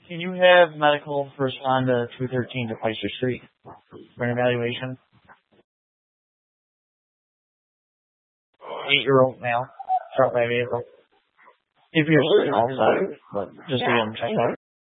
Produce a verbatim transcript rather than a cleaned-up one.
Can you have medical respond to two thirteen to Peister Street for an evaluation? Eight-year-old male, struck by a vehicle. If you're certain, also, but just to get him checked out.